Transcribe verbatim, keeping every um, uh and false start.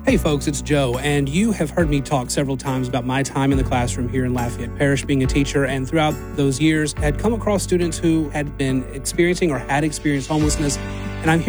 Hey folks, it's Joe, and you have heard me talk several times about my time in the classroom here in Lafayette Parish being a teacher, and throughout those years had come across students who had been experiencing or had experienced homelessness, and I'm here